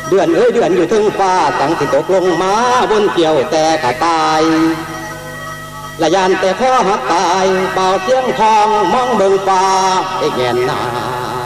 เดือนเอ้ยเดือนอยู่ถึงฟ้าตั้งที่ตกลงมาบนเกี่ยวแต่กะตายละยานแต่ข้อหักตายเบาเสียงทองมองเบิ่งฟ้าได้แงนหน้า